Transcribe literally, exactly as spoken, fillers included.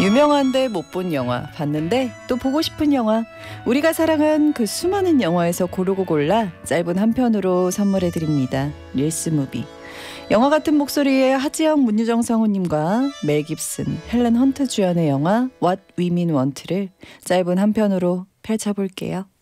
유명한데 못 본 영화, 봤는데 또 보고 싶은 영화, 우리가 사랑한 그 수많은 영화에서 고르고 골라 짧은 한 편으로 선물해드립니다. 릴스무비. 영화 같은 목소리의 하지영, 문유정 성우님과 멜 깁슨, 헬렌 헌트 주연의 영화 What Women Want를 짧은 한 편으로 펼쳐볼게요.